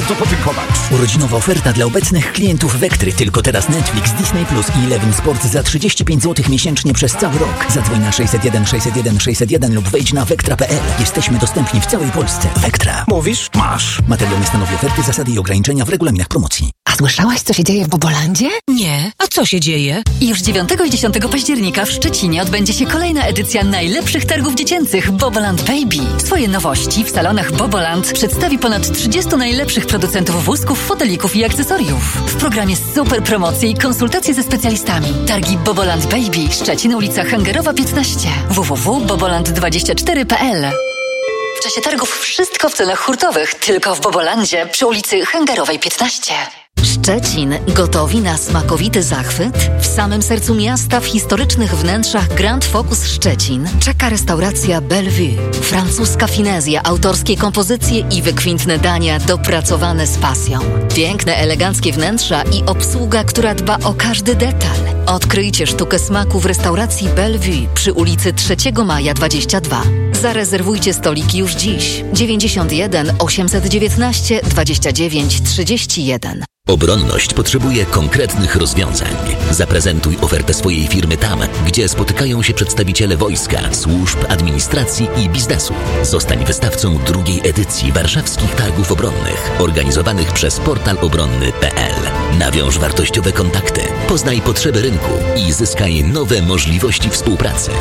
bardzo podziękować. Urodzinowa oferta dla obecnych klientów Vectry. Tylko teraz Netflix, Disney Plus i Eleven Sport za 35 zł miesięcznie przez cały rok. Zadzwoń na 601 601 601 lub wejdź na vectra.pl. Jesteśmy dostępni w całej Polsce. Vectra. Mówisz? Masz. Materiał nie stanowi oferty, zasady i ograniczenia w regulaminach promocji. A słyszałaś, co się dzieje w Bobolandzie? Nie. A co się dzieje? Już 9 i 10 października w Szczecinie odbędzie się kolejna edycja najlepszych targów dziecięcych Boboland Baby. Swoje nowości w salonach Boboland przedstawi ponad 30 najlepszych producentów wózków, fotelików i akcesoriów. W programie super promocje i konsultacje ze specjalistami. Targi Boboland Baby, Szczecin, ulica Hangerowa 15. www.boboland24.pl. W czasie targów wszystko w cenach hurtowych, tylko w Bobolandzie przy ulicy Hangerowej 15. Szczecin gotowi na smakowity zachwyt? W samym sercu miasta, w historycznych wnętrzach Grand Focus Szczecin czeka restauracja Bellevue. Francuska finezja, autorskie kompozycje i wykwintne dania dopracowane z pasją. Piękne, eleganckie wnętrza i obsługa, która dba o każdy detal. Odkryjcie sztukę smaku w restauracji Bellevue przy ulicy 3 Maja 22. Zarezerwujcie stoliki już dziś. 91 819 29 31. Obronność potrzebuje konkretnych rozwiązań. Zaprezentuj ofertę swojej firmy tam, gdzie spotykają się przedstawiciele wojska, służb, administracji i biznesu. Zostań wystawcą drugiej edycji Warszawskich Targów Obronnych, organizowanych przez portal obronny.pl. Nawiąż wartościowe kontakty, poznaj potrzeby rynku i zyskaj nowe możliwości współpracy.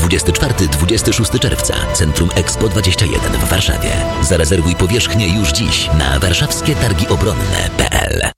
24-26 czerwca, Centrum Expo 21 w Warszawie. Zarezerwuj powierzchnię już dziś na warszawskietargiobronne.pl.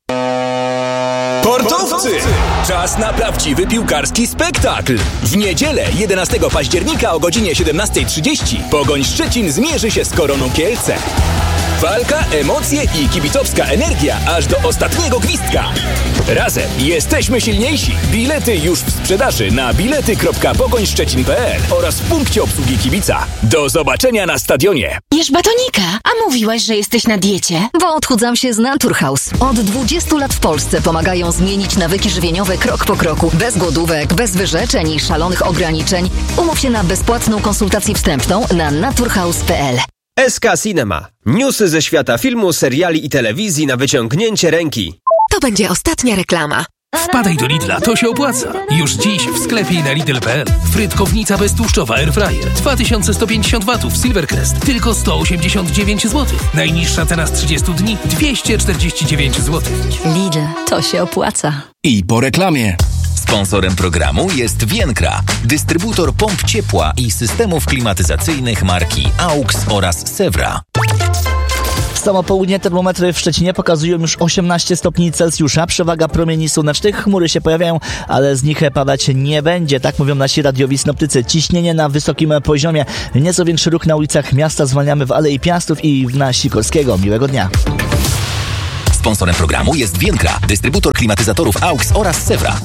Sportowcy! Czas na prawdziwy piłkarski spektakl. W niedzielę 11 października o godzinie 17:30 Pogoń Szczecin zmierzy się z Koroną Kielce. Walka, emocje i kibicowska energia aż do ostatniego gwizdka. Razem jesteśmy silniejsi. Bilety już w sprzedaży na bilety.pogońszczecin.pl oraz w punkcie obsługi kibica. Do zobaczenia na stadionie. Jesz batonika, a mówiłaś, że jesteś na diecie? Bo odchudzam się z Naturhaus. Od 20 lat w Polsce pomagają zmienić nawyki żywieniowe krok po kroku. Bez głodówek, bez wyrzeczeń i szalonych ograniczeń. Umów się na bezpłatną konsultację wstępną na naturhaus.pl. SK Cinema. Newsy ze świata filmu, seriali i telewizji na wyciągnięcie ręki. To będzie ostatnia reklama. Wpadaj do Lidla, to się opłaca. Już dziś w sklepie i na Lidl.pl. Frytkownica beztłuszczowa Airfryer 2150 W Silvercrest tylko 189 zł. Najniższa cena z 30 dni 249 zł. Lidl, to się opłaca. I po reklamie. Sponsorem programu jest Vienkra, dystrybutor pomp ciepła i systemów klimatyzacyjnych marki AUX oraz Sewra. W samo południe termometry w Szczecinie pokazują już 18 stopni Celsjusza. Przewaga promieni słonecznych, chmury się pojawiają, ale z nich padać nie będzie. Tak mówią nasi radiowi synoptycy. Ciśnienie na wysokim poziomie. Nieco większy ruch na ulicach miasta zwalniamy w Alei Piastów i na Sikorskiego. Miłego dnia. Sponsorem programu jest Vienkra, dystrybutor klimatyzatorów AUX oraz Sewra.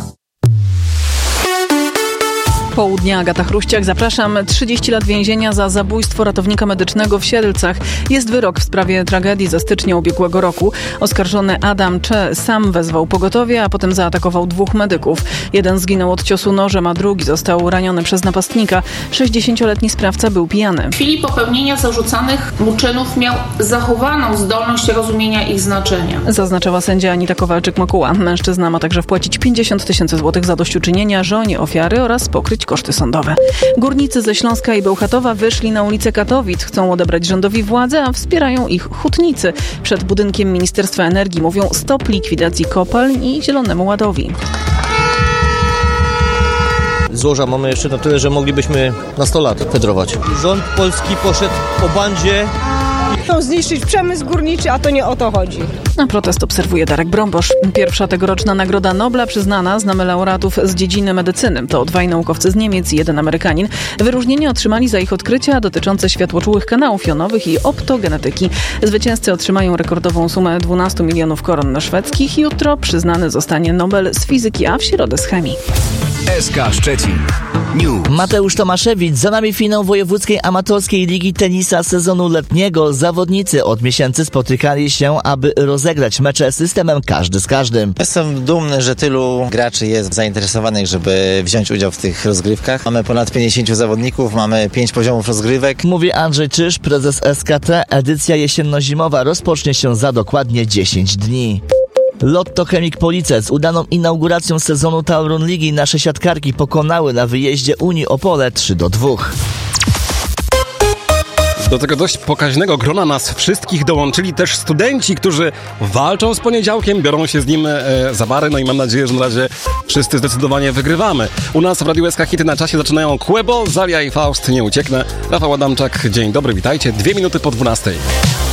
Południa, Agata Chruściak, zapraszam. 30 lat więzienia za zabójstwo ratownika medycznego w Siedlcach. Jest wyrok w sprawie tragedii ze stycznia ubiegłego roku. Oskarżony Adam Cze sam wezwał pogotowie, a potem zaatakował 2 medyków. Jeden zginął od ciosu nożem, a drugi został raniony przez napastnika. 60-letni sprawca był pijany. W chwili popełnienia zarzucanych mu czynów miał zachowaną zdolność rozumienia ich znaczenia. Zaznaczyła sędzia Anita Kowalczyk-Makuła. Mężczyzna ma także wpłacić 50 000 złotych zadośćuczynienia żonie ofiary oraz pokryć koszty sądowe. Górnicy ze Śląska i Bełchatowa wyszli na ulicę Katowic. Chcą odebrać rządowi władzę, a wspierają ich hutnicy. Przed budynkiem Ministerstwa Energii mówią stop likwidacji kopalń i Zielonemu Ładowi. Złoża mamy jeszcze na tyle, że moglibyśmy na 100 lat fedrować. Rząd polski poszedł po bandzie. Chcą zniszczyć przemysł górniczy, a to nie o to chodzi. Na protest obserwuje Darek Brąbosz. Pierwsza tegoroczna Nagroda Nobla przyznana. Znamy laureatów z dziedziny medycyny. To 2 naukowcy z Niemiec i 1 Amerykanin. Wyróżnienie otrzymali za ich odkrycia dotyczące światłoczułych kanałów jonowych i optogenetyki. Zwycięzcy otrzymają rekordową sumę 12 milionów koron szwedzkich. Jutro przyznany zostanie Nobel z fizyki, a w środę z chemii. SK Szczecin. News. Mateusz Tomaszewicz, za nami finał Wojewódzkiej Amatorskiej Ligi Tenisa sezonu letniego. Zawodnicy od miesięcy spotykali się, aby rozegrać mecze systemem każdy z każdym. Jestem dumny, że tylu graczy jest zainteresowanych, żeby wziąć udział w tych rozgrywkach. Mamy ponad 50 zawodników, mamy 5 poziomów rozgrywek. Mówi Andrzej Czyż, prezes SKT. Edycja jesienno-zimowa rozpocznie się za dokładnie 10 dni. Lotto Chemik Police z udaną inauguracją sezonu Tauron Ligi nasze siatkarki pokonały na wyjeździe Unii Opole 3-2. Do tego dość pokaźnego grona nas wszystkich dołączyli też studenci, którzy walczą z poniedziałkiem, biorą się z nim za bary, no i mam nadzieję, że na razie wszyscy zdecydowanie wygrywamy. U nas w Radiu SK Hity na czasie zaczynają Quebo, Zalia i Faust, Nie ucieknę. Rafał Adamczak, dzień dobry, witajcie. 2 minuty po 12.